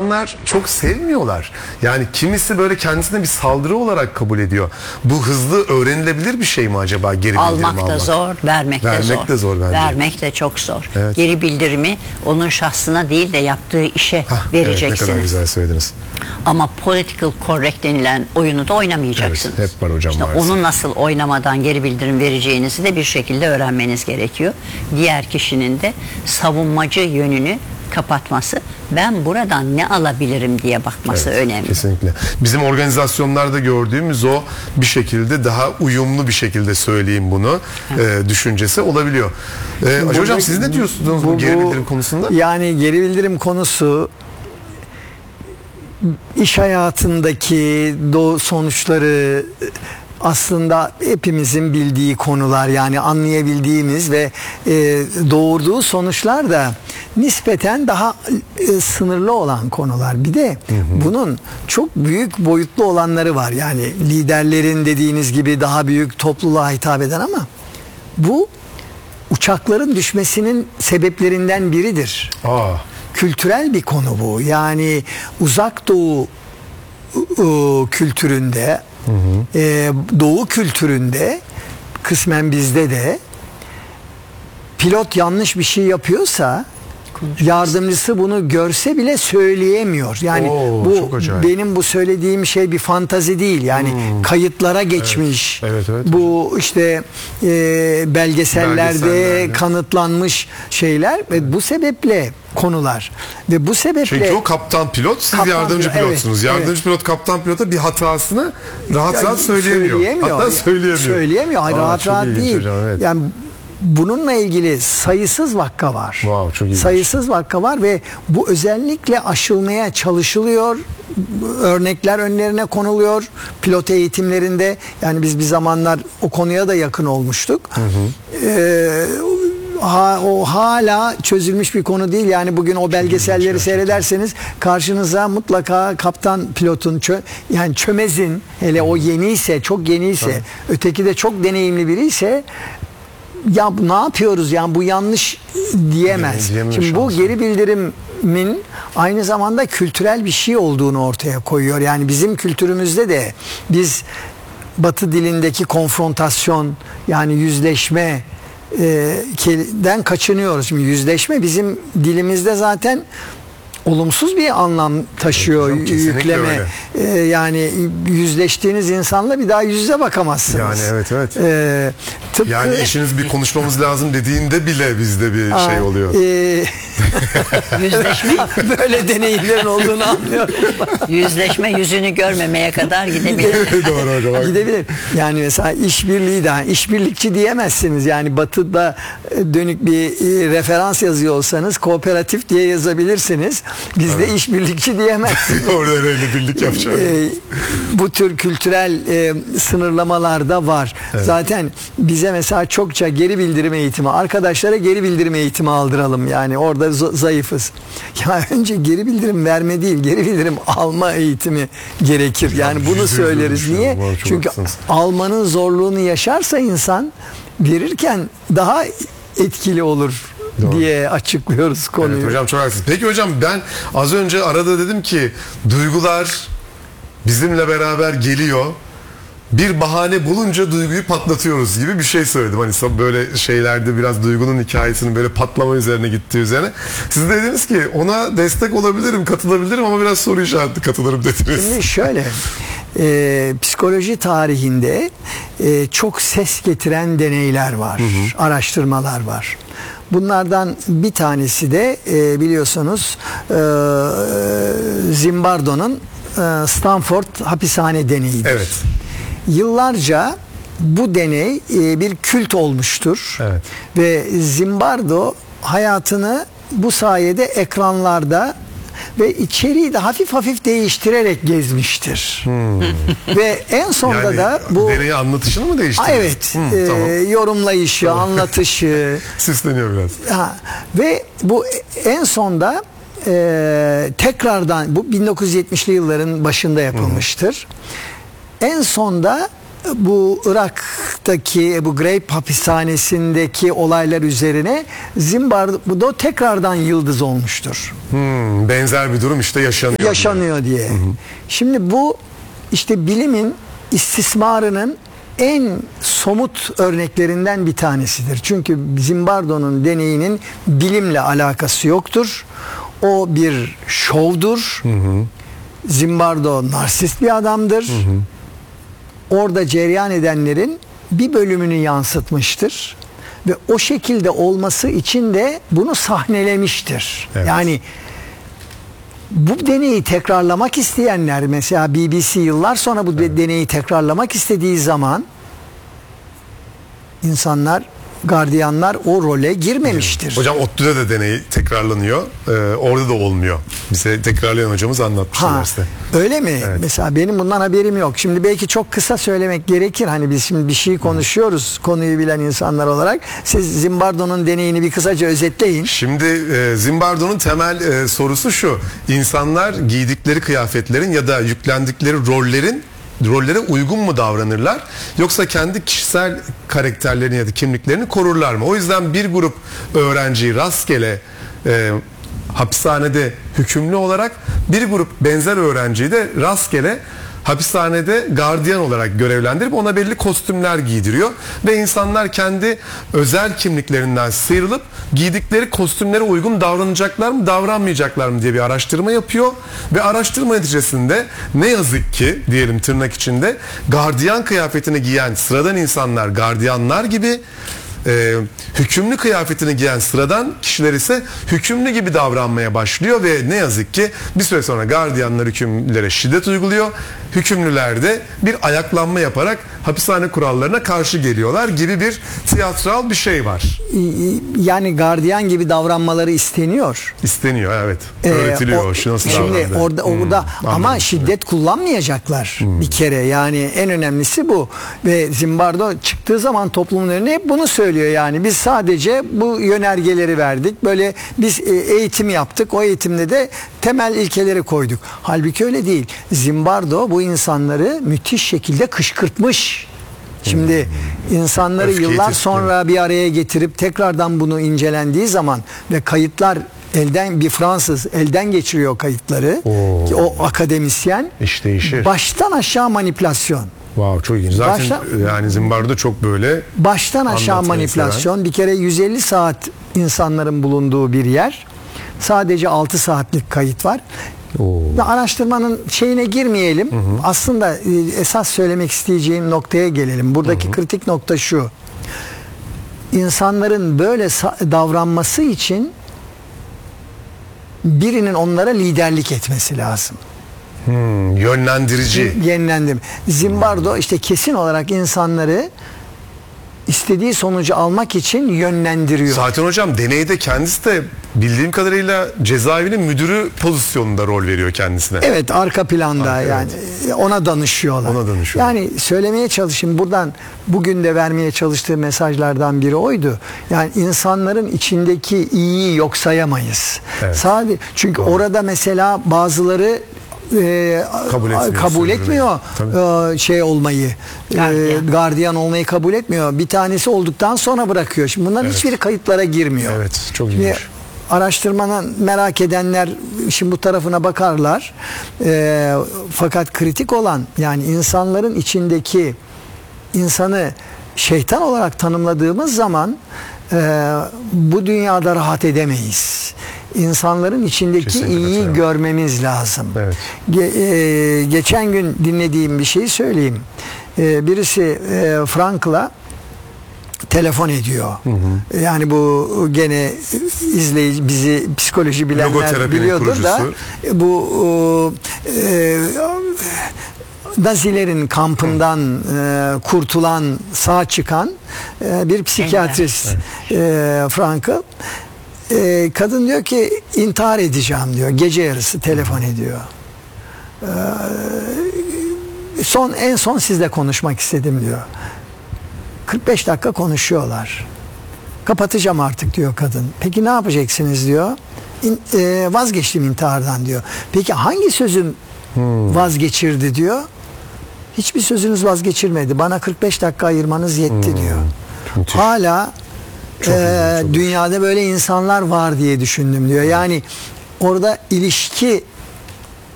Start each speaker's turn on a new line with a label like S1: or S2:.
S1: insanlar çok sevmiyorlar. Yani kimisi böyle kendisine bir saldırı olarak kabul ediyor. Bu hızlı öğrenilebilir bir şey mi acaba, geri bildirim almak?
S2: Almak da zor, vermek de zor
S1: bence.
S2: Vermek de çok zor.
S1: Evet.
S2: Geri bildirimi onun şahsına değil de yaptığı işe vereceksiniz.
S1: Evet, ne kadar güzel söylediniz.
S2: Ama political correct denilen oyunu da oynamayacaksınız.
S1: Evet, hep var hocam
S2: İşte
S1: maalesef.
S2: onu nasıl oynamadan geri bildirim vereceğinizi de bir şekilde öğrenmeniz gerekiyor. Diğer kişinin de savunmacı yönünü kapatması, ben buradan ne alabilirim diye bakması önemli.
S1: Kesinlikle. Bizim organizasyonlarda gördüğümüz o bir şekilde daha uyumlu bir şekilde söyleyeyim bunu düşüncesi olabiliyor. Hocam siz ne diyorsunuz bu geri bildirim konusunda?
S3: Yani geri bildirim konusu iş hayatındaki sonuçları aslında hepimizin bildiği konular, yani anlayabildiğimiz ve doğurduğu sonuçlar da nispeten daha sınırlı olan konular. Bir de bunun çok büyük boyutlu olanları var. Yani liderlerin dediğiniz gibi daha büyük topluluğa hitap eden, ama bu uçakların düşmesinin sebeplerinden biridir. Kültürel bir konu bu. Yani Uzak Doğu kültüründe, Doğu kültüründe, kısmen bizde de pilot yanlış bir şey yapıyorsa yardımcısı bunu görse bile söyleyemiyor. Yani bu benim bu söylediğim şey bir fantazi değil. Yani kayıtlara geçmiş.
S1: Evet,
S3: bu işte belgesellerde kanıtlanmış şeyler ve bu sebeple konular. Ve bu sebeple
S1: çünkü o kaptan pilot, siz yardımcı pilotsunuz. Yardımcı pilot kaptan pilota bir hatasını rahat söyleyemiyor. Hatta söyleyemiyor. Hayır, rahat değil. Hocam, yani bununla ilgili sayısız vakka var. Sayısız vakka var ve bu özellikle aşılmaya çalışılıyor. Örnekler önlerine konuluyor pilot eğitimlerinde. Yani biz bir zamanlar o konuya da yakın olmuştuk. O hala çözülmüş bir konu değil. Yani bugün o belgeselleri seyrederseniz karşınıza mutlaka kaptan pilotun yani çömezin, hele o yeniyse, çok yeniyse, öteki de çok deneyimli biri ise, ya ne yapıyoruz, yani bu yanlış diyemez. Şimdi bu geri bildirimin aynı zamanda kültürel bir şey olduğunu ortaya koyuyor. Yani bizim kültürümüzde de biz Batı dilindeki konfrontasyon, yani yüzleşme den kaçınıyoruz. Şimdi yüzleşme bizim dilimizde zaten olumsuz bir anlam taşıyor, yükleme. Yani yüzleştiğiniz insanla bir daha yüz yüze bakamazsınız. Yani tıpkı, yani eşiniz bir konuşmamız lazım dediğinde bile bizde bir şey oluyor.
S2: Yüzleşme
S3: böyle deneyimlerin olduğunu anlıyorum.
S2: Yüzleşme yüzünü görmemeye kadar gidebilir.
S1: Doğru.
S3: Gidebilir. Yani mesela işbirliği de, işbirlikçi diyemezsiniz. Yani Batı'da dönük bir referans yazıyor olsanız kooperatif diye yazabilirsiniz. Bizde işbirlikçi diyemezsiniz.
S1: Orada öyle birlik yapacağız.
S3: Bu tür kültürel sınırlamalar da var. Zaten bize mesela çokça geri bildirim eğitimi, arkadaşlara geri bildirim eğitimi aldıralım. Yani orada zayıfız. Ya önce geri bildirim verme değil, geri bildirim alma eğitimi gerekir. Yani bunu söyleriz. Niye? Çünkü almanın zorluğunu yaşarsa insan, verirken daha etkili olur diye açıklıyoruz konuyu.
S1: Evet hocam, çok haklısınız. Peki hocam, ben az önce arada dedim ki duygular bizimle beraber geliyor. Bir bahane bulunca duyguyu patlatıyoruz gibi bir şey söyledim. Hani böyle şeylerde biraz duygunun hikayesinin böyle patlama üzerine gittiği üzerine. Siz dediniz ki ona destek olabilirim, katılabilirim ama biraz soru işaretli katılırım dediniz.
S3: Şimdi şöyle, psikoloji tarihinde çok ses getiren deneyler var, araştırmalar var. Bunlardan bir tanesi de biliyorsunuz Zimbardo'nun Stanford hapishane deneyidir.
S1: Evet.
S3: Yıllarca bu deney bir kült olmuştur. Ve Zimbardo hayatını bu sayede ekranlarda ve içeriği de hafif hafif değiştirerek gezmiştir. Ve en sonunda yani da bu
S1: deneyi anlatışını mı değiştirdi?
S3: Evet. Tamam. Yorumlayışı, anlatışı
S1: süsleniyor biraz.
S3: Ve bu en sonda tekrardan, bu 1970'li yılların başında yapılmıştır. En sonda
S1: bu Irak'taki Ebu Ghraib hapishanesindeki olaylar üzerine Zimbardo tekrardan yıldız olmuştur.
S4: Benzer bir durum işte yaşanıyor
S1: Diye. Şimdi bu işte bilimin istismarının en somut örneklerinden bir tanesidir. Çünkü Zimbardo'nun deneyinin bilimle alakası yoktur. O bir şovdur. Zimbardo narsist bir adamdır. Orada cereyan edenlerin bir bölümünü yansıtmıştır. Ve o şekilde olması için de bunu sahnelemiştir.
S4: Evet.
S1: Yani bu deneyi tekrarlamak isteyenler, mesela BBC yıllar sonra bu deneyi tekrarlamak istediği zaman insanlar, gardiyanlar o role girmemiştir.
S4: Hocam ODTÜ'de de deney tekrarlanıyor. Orada da olmuyor. Bize tekrarlayan hocamız anlatmıştı size.
S1: Öyle mi?
S4: Evet.
S1: Mesela benim bundan haberim yok. Şimdi belki çok kısa söylemek gerekir. Hani biz şimdi bir şey konuşuyoruz, konuyu bilen insanlar olarak. Siz Zimbardo'nun deneyini bir kısaca özetleyin.
S4: Şimdi Zimbardo'nun temel sorusu şu: İnsanlar giydikleri kıyafetlerin ya da yüklendikleri rollere uygun mu davranırlar, yoksa kendi kişisel karakterlerini ya da kimliklerini korurlar mı? O yüzden bir grup öğrenciyi rastgele hapishanede hükümlü olarak, bir grup benzer öğrenciyi de rastgele hapishanede gardiyan olarak görevlendirip ona belli kostümler giydiriyor ve insanlar kendi özel kimliklerinden sıyrılıp giydikleri kostümlere uygun davranacaklar mı, davranmayacaklar mı diye bir araştırma yapıyor ve araştırma neticesinde ne yazık ki, diyelim tırnak içinde, gardiyan kıyafetini giyen sıradan insanlar gardiyanlar gibi, hükümlü kıyafetini giyen sıradan kişiler ise hükümlü gibi davranmaya başlıyor ve ne yazık ki bir süre sonra gardiyanlar hükümlülere şiddet uyguluyor. Hükümlüler de bir ayaklanma yaparak hapishane kurallarına karşı geliyorlar gibi bir tiyatral bir şey var.
S1: Yani gardiyan gibi davranmaları isteniyor.
S4: İsteniyor, evet. Öğretiliyor. Şu nasıl
S1: şimdi
S4: davrandı.
S1: orada ama şiddet kullanmayacaklar bir kere. Yani en önemlisi bu. Ve Zimbardo çıktığı zaman toplumun önüne hep bunu söylüyor. Yani biz sadece bu yönergeleri verdik. Böyle biz eğitim yaptık. O eğitimde de temel ilkeleri koyduk. Halbuki öyle değil. Zimbardo bu insanları müthiş şekilde kışkırtmış. Şimdi insanları
S4: Öfkeyi
S1: yıllar
S4: tetikliyor.
S1: sonra bir araya getirip tekrardan bunu incelendiği zaman ve kayıtlar bir Fransız elden geçiriyor kayıtları. Ki o akademisyen
S4: İş değişir.
S1: baştan aşağı manipülasyon.
S4: Wow, çok ilginç. Zaten yani Zimbardo çok böyle
S1: Baştan aşağı
S4: anlatmayı
S1: manipülasyon. Bir kere 150 saat insanların bulunduğu bir yer. Sadece 6 saatlik kayıt var. Ve araştırmanın şeyine girmeyelim. Aslında esas söylemek isteyeceğim noktaya gelelim. Buradaki kritik nokta şu: İnsanların böyle davranması için birinin onlara liderlik etmesi lazım.
S4: yönlendirici.
S1: Yenilendim. Zimbardo işte kesin olarak insanları istediği sonucu almak için yönlendiriyor.
S4: Zaten hocam deneyde kendisi de bildiğim kadarıyla cezaevinin müdürü pozisyonunda rol veriyor kendisine.
S1: Evet, arka planda yani ona danışıyorlar.
S4: Ona danışıyor.
S1: Yani söylemeye çalışayım, buradan bugün de vermeye çalıştığı mesajlardan biri oydu. Yani insanların içindeki iyiyi yok sayamayız.
S4: Evet.
S1: Sadece çünkü orada mesela bazıları kabul etmiyor şey olmayı, gardiyan olmayı kabul etmiyor. Bir tanesi olduktan sonra bırakıyor. Şimdi bunların hiçbiri kayıtlara girmiyor.
S4: Evet, çok ilginç.
S1: Araştırmanın merak edenler şimdi bu tarafına bakarlar. Fakat kritik olan, yani insanların içindeki insanı şeytan olarak tanımladığımız zaman bu dünyada rahat edemeyiz. İnsanların içindeki
S4: Kesinlikle
S1: iyiyi görmemiz lazım.
S4: Evet.
S1: Geçen gün dinlediğim bir şeyi söyleyeyim. Birisi Frank'la telefon ediyor. Yani bu gene izleyici, bizi psikoloji bilenler biliyordur da bu Nazilerin kampından kurtulan, sağ çıkan bir psikiyatrist Frankl. Kadın diyor ki intihar edeceğim diyor. Gece yarısı telefon ediyor. En son sizle konuşmak istedim diyor. 45 dakika konuşuyorlar. Kapatacağım artık diyor kadın. Peki ne yapacaksınız diyor. Vazgeçtim intihardan diyor. Peki hangi sözüm vazgeçirdi diyor. hiçbir sözünüz vazgeçirmedi. Bana 45 dakika ayırmanız yetti diyor.
S4: Müthiş.
S1: Hala dünyada böyle insanlar var diye düşündüm diyor. Yani orada ilişki